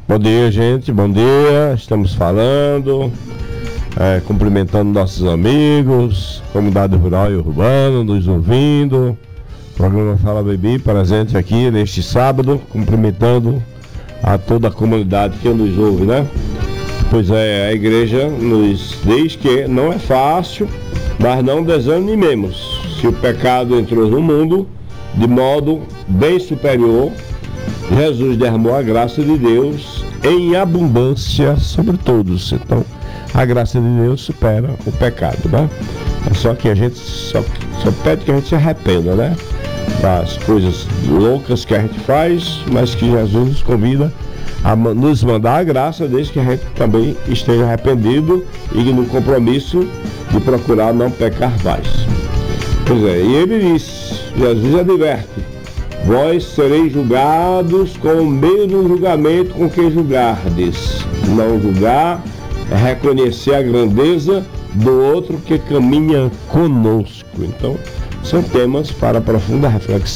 Bom dia, gente, bom dia. Estamos falando, cumprimentando nossos amigos, comunidade rural e urbana, nos ouvindo. O programa Fala Bebê presente aqui neste sábado, cumprimentando a toda a comunidade que nos ouve, né? Pois é, a igreja nos diz que não é fácil, mas não desanimemos. Se o pecado entrou no mundo de modo bem superior, Jesus derramou a graça de Deus em abundância sobre todos. Então, a graça de Deus supera o pecado, né? É só que a gente só pede que a gente se arrependa, né? Das coisas loucas que a gente faz, mas que Jesus nos convida a nos mandar a graça, desde que a gente também esteja arrependido e no compromisso de procurar não pecar mais. Pois é, e ele diz, Jesus adverte: vós sereis julgados com o mesmo julgamento com que julgardes. Não julgar é reconhecer a grandeza do outro que caminha conosco. Então, são temas para profunda reflexão.